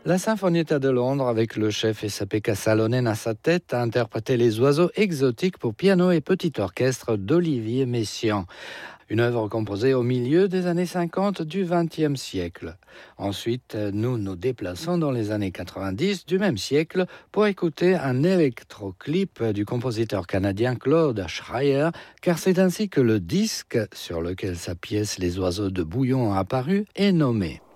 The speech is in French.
La Sinfonietta de Londres, avec le chef Esa-Pekka Salonen à sa tête, a interprété les oiseaux exotiques pour piano et petit orchestre d'Olivier Messiaen. Une œuvre composée au milieu des années 50 du XXe siècle. Ensuite, nous nous déplaçons dans les années 90 du même siècle pour écouter un électroclip du compositeur canadien Claude Schreier, car c'est ainsi que le disque sur lequel sa pièce Les oiseaux de Bouillon a apparu est nommé.